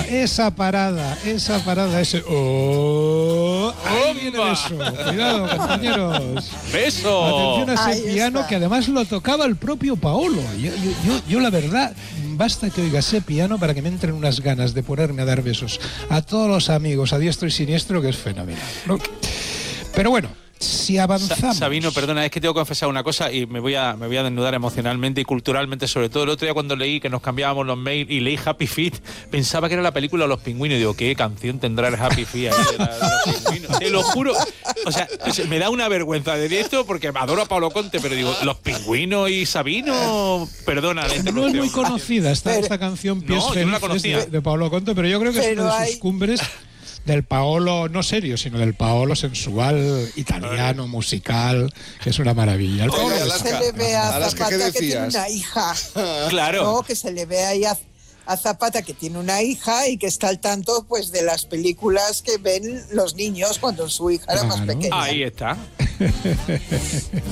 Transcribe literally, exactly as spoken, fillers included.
esa, esa parada, esa parada, ese... ¡Oh! Ahí viene eso. Cuidado, compañeros. ¡Beso! Atención a ese Ahí piano está. que además lo tocaba el propio Paolo. Yo, yo, yo, yo, la verdad, basta que oiga ese piano para que me entren unas ganas de ponerme a dar besos a todos los amigos, a diestro y siniestro, que es fenomenal, ¿no? Pero bueno, si avanzamos... Sa- Sabino, perdona, es que tengo que confesar una cosa y me voy a me voy a desnudar emocionalmente y culturalmente, sobre todo el otro día cuando leí que nos cambiábamos los mails y leí Happy Feet, pensaba que era la película Los Pingüinos y digo, ¿qué canción tendrá el Happy Feet ahí de, la, de los pingüinos? Te lo juro, o sea, me da una vergüenza de esto porque adoro a Pablo Conte, pero digo, Los Pingüinos y Sabino, perdona la No es interrupción. muy conocida esta, Pero- esta canción Pies No, yo no la Felices conocía. de, de Paolo Conte, pero yo creo que es Pero una de hay- sus cumbres del Paolo, no serio, sino del Paolo sensual, italiano, musical, que es una maravilla. El Oye, Paolo Alaska, Se le ve a Alaska, ¿qué Zapata que tiene decías? una hija. Claro. No, que se le ve ahí a, a Zapata que tiene una hija y que está al tanto pues de las películas que ven los niños cuando su hija era más Claro. pequeña. Ahí está.